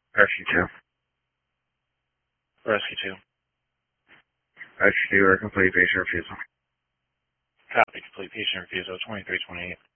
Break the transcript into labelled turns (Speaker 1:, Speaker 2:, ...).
Speaker 1: Rescue 2.
Speaker 2: Rescue 2.
Speaker 1: Rescue 2, or complete patient refusal.
Speaker 2: Copy. Complete patient refusal 2328.